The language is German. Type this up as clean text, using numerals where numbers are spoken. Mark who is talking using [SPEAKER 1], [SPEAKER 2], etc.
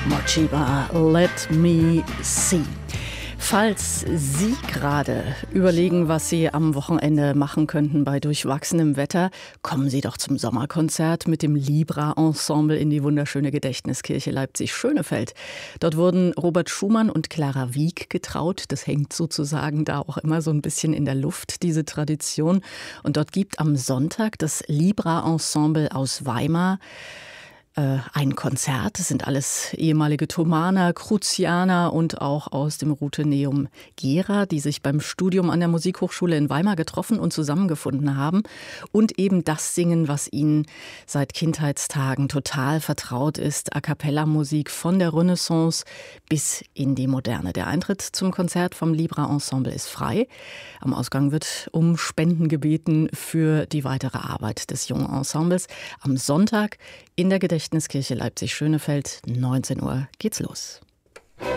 [SPEAKER 1] Mochiba, Let Me See. Falls Sie gerade überlegen, was Sie am Wochenende machen könnten bei durchwachsenem Wetter, kommen Sie doch zum Sommerkonzert mit dem Libra-Ensemble in die wunderschöne Gedächtniskirche Leipzig-Schönefeld. Dort wurden Robert Schumann und Clara Wieck getraut. Das hängt sozusagen da auch immer so ein bisschen in der Luft, diese Tradition. Und dort gibt am Sonntag das Libra-Ensemble aus Weimar ein Konzert. Das sind alles ehemalige Thomaner, Cruzianer und auch aus dem Rutheneum Gera, die sich beim Studium an der Musikhochschule in Weimar getroffen und zusammengefunden haben und eben das singen, was ihnen seit Kindheitstagen total vertraut ist. A-cappella-Musik von der Renaissance bis in die Moderne. Der Eintritt zum Konzert vom Libra-Ensemble ist frei. Am Ausgang wird um Spenden gebeten für die weitere Arbeit des jungen Ensembles. Am Sonntag in der Gedächtniskirche Leipzig-Schönefeld, 19 Uhr geht's los.